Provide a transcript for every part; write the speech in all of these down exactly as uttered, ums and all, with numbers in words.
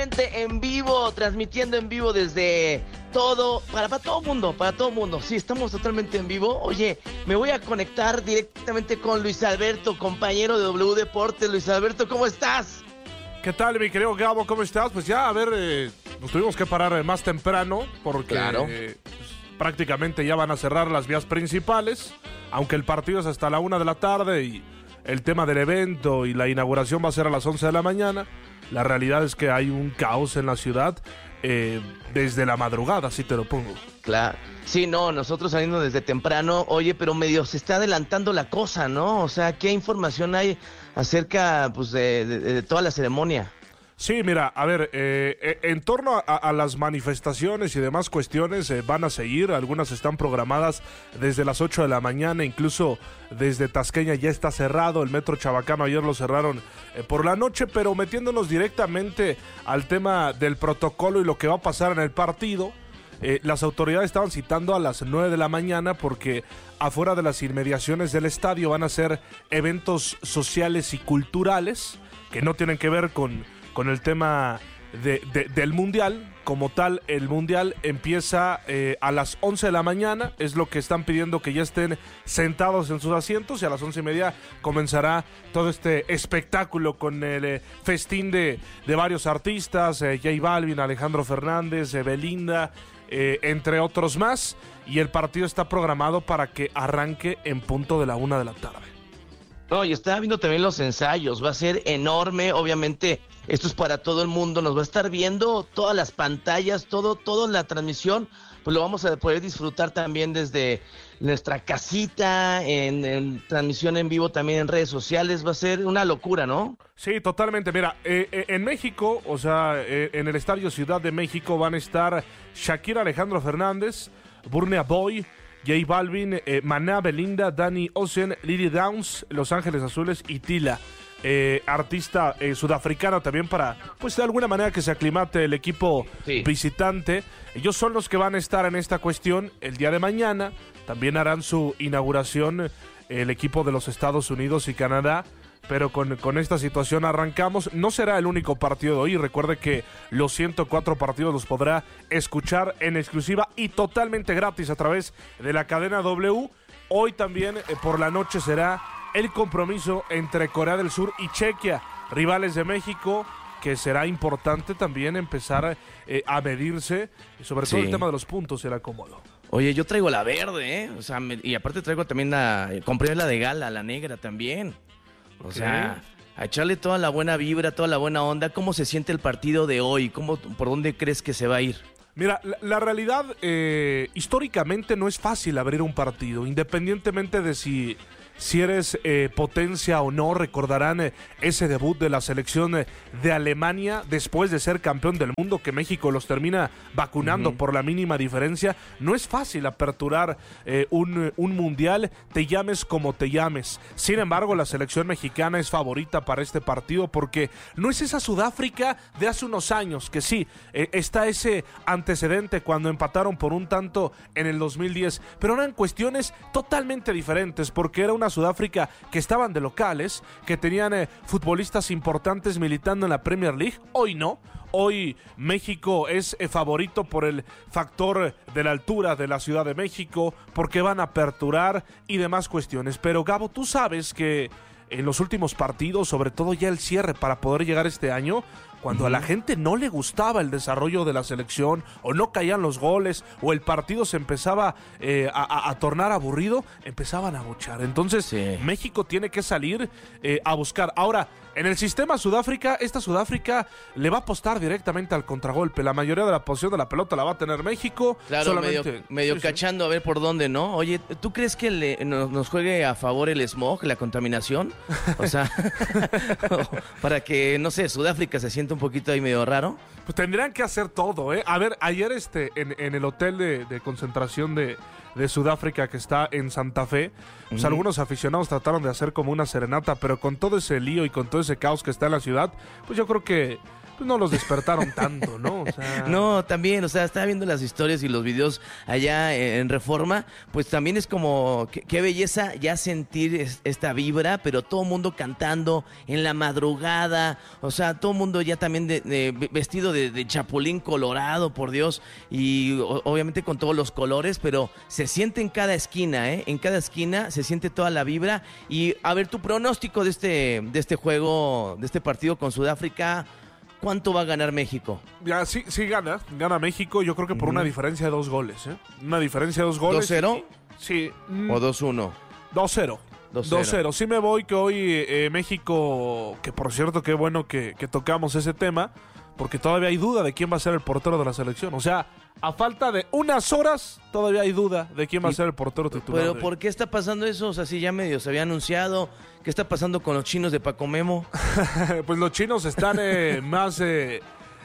totalmente en vivo, transmitiendo en vivo desde todo, para, para todo mundo, para todo mundo. Sí, estamos totalmente en vivo. Oye, me voy a conectar directamente con Luis Alberto, compañero de W Deportes. Luis Alberto, ¿cómo estás? ¿Qué tal, mi querido Gabo? ¿Cómo estás? Pues ya, a ver, eh, nos tuvimos que parar más temprano porque Claro. eh, pues, prácticamente ya van a cerrar las vías principales, aunque el partido es hasta la una de la tarde y el tema del evento y la inauguración va a ser a las once de la mañana. La realidad es que hay un caos en la ciudad eh, desde la madrugada, así te lo pongo. Claro. Sí, no, nosotros saliendo desde temprano. Oye, pero medio se está adelantando la cosa, ¿no? O sea, ¿qué información hay acerca, pues, de, de, de toda la ceremonia? Sí, mira, a ver, eh, en torno a, a las manifestaciones y demás cuestiones eh, van a seguir, algunas están programadas desde las ocho de la mañana, incluso desde Tasqueña ya está cerrado, el metro Chabacano ayer lo cerraron eh, por la noche, pero metiéndonos directamente al tema del protocolo y lo que va a pasar en el partido. Eh, las autoridades estaban citando a las nueve de la mañana porque afuera de las inmediaciones del estadio van a ser eventos sociales y culturales que no tienen que ver con, con el tema de, de, del mundial. Como tal, el mundial empieza eh, a las once de la mañana, es lo que están pidiendo, que ya estén sentados en sus asientos, y a las once y media comenzará todo este espectáculo con el eh, festín de, de varios artistas, eh, J Balvin, Alejandro Fernández, eh, Belinda, eh, entre otros más, y el partido está programado para que arranque en punto de la una de la tarde. No, y estaba viendo también los ensayos, va a ser enorme, obviamente esto es para todo el mundo, nos va a estar viendo todas las pantallas, todo, todo en la transmisión, pues lo vamos a poder disfrutar también desde nuestra casita, en, en transmisión en vivo también en redes sociales, va a ser una locura, ¿no? Sí, totalmente. Mira, eh, eh, en México, o sea, eh, en el Estadio Ciudad de México van a estar Shakira, Alejandro Fernández, Burna Boy, J Balvin, eh, Maná, Belinda, Danny Ocean, Lily Downs, Los Ángeles Azules y Tila. Eh, artista eh, sudafricano también para, pues de alguna manera que se aclimate el equipo Sí. visitante. Ellos son los que van a estar en esta cuestión el día de mañana. También harán su inauguración eh, el equipo de los Estados Unidos y Canadá. Pero con, con esta situación arrancamos. No será el único partido de hoy. Recuerde que los ciento cuatro partidos los podrá escuchar en exclusiva y totalmente gratis a través de la cadena W. Hoy también eh, por la noche será el compromiso entre Corea del Sur y Chequia, rivales de México, que será importante también empezar eh, a medirse, sobre todo Sí. el tema de los puntos y el acomodo. Oye, yo traigo la verde, ¿eh? O sea, me- y aparte traigo también la, compré la de gala, la negra también. O Ok. sea, a echarle toda la buena vibra, toda la buena onda. ¿Cómo se siente el partido de hoy? ¿Cómo, por dónde crees que se va a ir? Mira, la, la realidad, eh, históricamente no es fácil abrir un partido, independientemente de si, si eres eh, potencia o no. Recordarán eh, ese debut de la selección eh, de Alemania después de ser campeón del mundo, que México los termina vacunando Ujú. por la mínima diferencia. No es fácil aperturar eh, un, un mundial, te llames como te llames. Sin embargo, la selección mexicana es favorita para este partido porque no es esa Sudáfrica de hace unos años, que sí, eh, está ese antecedente cuando empataron por un tanto en el dos mil diez, pero eran cuestiones totalmente diferentes porque era una Sudáfrica que estaban de locales, que tenían eh, futbolistas importantes militando en la Premier League. Hoy no. Hoy México es eh, favorito por el factor de la altura de la Ciudad de México, porque van a aperturar y demás cuestiones. Pero Gabo, tú sabes que en los últimos partidos, sobre todo ya el cierre para poder llegar este año, cuando a la gente no le gustaba el desarrollo de la selección, o no caían los goles, o el partido se empezaba eh, a, a, a tornar aburrido, empezaban a buchar. Entonces, Sí. México tiene que salir eh, a buscar. Ahora, en el sistema Sudáfrica, esta Sudáfrica le va a apostar directamente al contragolpe. La mayoría de la posición de la pelota la va a tener México. Claro, solamente, medio, medio sí, sí. cachando a ver por dónde, ¿no? Oye, ¿tú crees que le- nos, nos juegue a favor el smog, la contaminación? O sea, para que, no sé, Sudáfrica se sienta un poquito ahí medio raro. Pues tendrían que hacer todo, ¿eh? A ver, ayer este, en, en el hotel de, de concentración de, de Sudáfrica que está en Santa Fe, pues Ujú. algunos aficionados trataron de hacer como una serenata, pero con todo ese lío y con todo ese caos que está en la ciudad, pues yo creo que pues no los despertaron tanto, ¿no? O sea... No, también, o sea, estaba viendo las historias y los videos allá en Reforma, pues también es como, qué, qué belleza ya sentir es, esta vibra, pero todo el mundo cantando en la madrugada, o sea, todo el mundo ya también de, de, vestido de, de chapulín colorado, por Dios, y o, obviamente con todos los colores, pero se siente en cada esquina, ¿eh? En cada esquina se siente toda la vibra. Y a ver, tu pronóstico de este, de este juego, de este partido con Sudáfrica, ¿cuánto va a ganar México? Ya, sí, sí gana, gana México, yo creo que por uh-huh. una diferencia de dos goles, ¿eh? Una diferencia de dos goles. ¿dos cero? Sí. ¿O dos uno? dos cero. dos cero. Sí me voy que hoy eh, México, que por cierto qué bueno que, que tocamos ese tema, porque todavía hay duda de quién va a ser el portero de la selección. O sea, a falta de unas horas, todavía hay duda de quién va a ser el portero titular. ¿Pero de... por qué está pasando eso? O sea, si ya medio se había anunciado. ¿Qué está pasando con los chinos de Paco Memo? Pues los chinos están eh, más eh,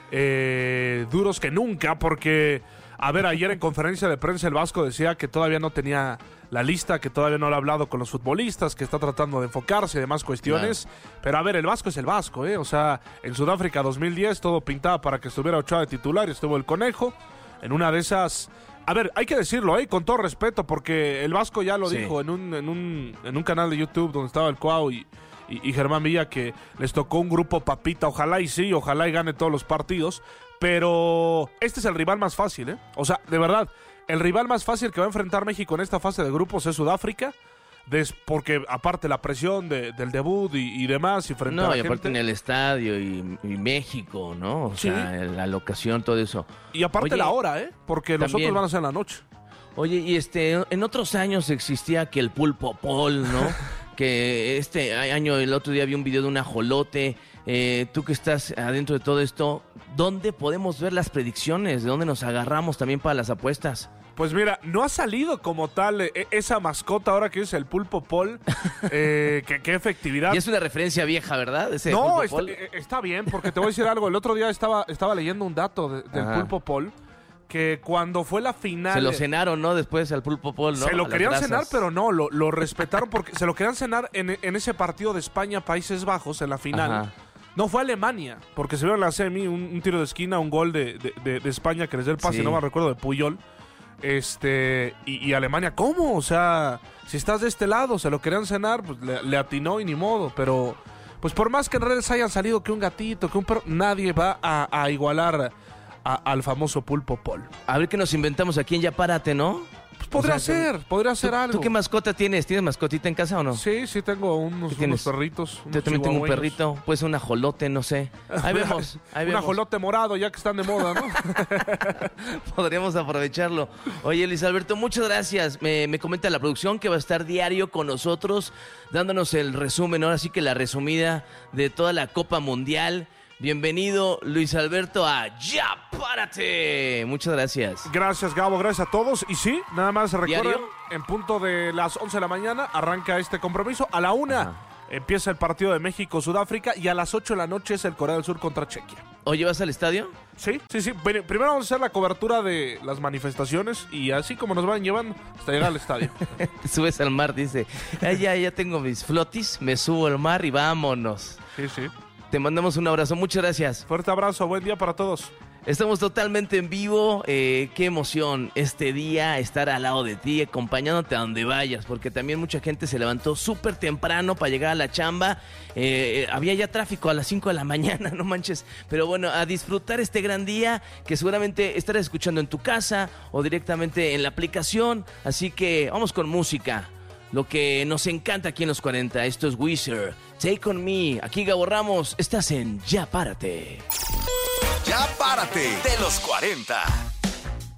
eh, duros que nunca, porque... A ver, ayer en conferencia de prensa el Vasco decía que todavía no tenía la lista, que todavía no lo ha hablado con los futbolistas, que está tratando de enfocarse y demás cuestiones. Claro. Pero a ver, el Vasco es el Vasco, ¿eh? O sea, en Sudáfrica dos mil diez todo pintaba para que estuviera Ochoa de titular y estuvo el Conejo. En una de esas... A ver, hay que decirlo, ¿eh? Con todo respeto, porque el Vasco ya lo sí. dijo en un, en, un, en un canal de YouTube donde estaba el Cuau y, y, y Germán Villa, que les tocó un grupo papita. Ojalá y sí, ojalá y gane todos los partidos. Pero este es el rival más fácil, ¿eh? O sea, de verdad, el rival más fácil que va a enfrentar México en esta fase de grupos es Sudáfrica, des, porque aparte la presión de, del debut y, y demás, y frente no, a la y aparte gente, en el estadio y, y México, ¿no? O sí. sea, la locación, todo eso. Y aparte Oye, la hora, ¿eh? Porque los otros van a ser en la noche. Oye, y este, en otros años existía que el pulpo pol, ¿no? Que este año, el otro día vi un video de un ajolote. Eh, tú que estás adentro de todo esto, ¿dónde podemos ver las predicciones? ¿De dónde nos agarramos también para las apuestas? Pues mira, no ha salido como tal eh, esa mascota ahora que es el pulpo pol. Eh, ¿qué, qué efectividad? Y es una referencia vieja, ¿verdad? Ese no, está, está bien, porque te voy a decir algo. El otro día estaba, estaba leyendo un dato de, del Ajá. pulpo pol, que cuando fue la final... Se lo cenaron, ¿no? Después al pulpo pol, ¿no? Se lo querían cenar, pero no, lo, lo respetaron porque se lo querían cenar en, en ese partido de España-Países Bajos, en la final. Ajá. No, fue Alemania, porque se vio en la semi un, un tiro de esquina, un gol de, de, de, de España que les dio el pase, sí. no me recuerdo, de Puyol. Este, y, y Alemania, ¿cómo? O sea, si estás de este lado, se lo querían cenar, pues le, le atinó y ni modo, pero... Pues por más que en redes hayan salido que un gatito, que un perro, nadie va a, a igualar a, al famoso pulpo pol. A ver qué nos inventamos aquí en Ya Párate, ¿no? Pues podría o sea, ser, que, podría ser ¿tú, algo. ¿Tú qué mascota tienes? ¿Tienes mascotita en casa o no? Sí, sí tengo unos, unos perritos. Unos Yo también tengo un perrito, pues un ajolote, no sé. Ahí vemos, ahí un vemos. ajolote morado, ya que están de moda, ¿no? Podríamos aprovecharlo. Oye, Luis Alberto, muchas gracias. Me, me comenta la producción que va a estar diario con nosotros, dándonos el resumen, ahora sí que la resumida de toda la Copa Mundial. Bienvenido, Luis Alberto, a Ya Párate. Muchas gracias. Gracias, Gabo. Gracias a todos. Y sí, nada más recuerden, en punto de las once de la mañana arranca este compromiso. A la una Ajá. empieza el partido de México-Sudáfrica y a las ocho de la noche es el Corea del Sur contra Chequia. ¿Oye, vas al estadio? Sí, sí, sí. Primero vamos a hacer la cobertura de las manifestaciones y así como nos van llevando hasta llegar al estadio. Te subes al mar, dice. Ah, ya, ya tengo mis flotis, me subo al mar y vámonos. Sí, sí. Te mandamos un abrazo, muchas gracias. Fuerte abrazo, buen día para todos. Estamos totalmente en vivo, eh, qué emoción este día estar al lado de ti, acompañándote a donde vayas, porque también mucha gente se levantó súper temprano para llegar a la chamba, eh, había ya tráfico a las cinco de la mañana, no manches, pero bueno, a disfrutar este gran día que seguramente estarás escuchando en tu casa o directamente en la aplicación, así que vamos con música. Lo que nos encanta aquí en los cuarenta, esto es Weezer, Take On Me, aquí Gabo Ramos, estás en Ya Párate. Ya Párate, de los cuarenta.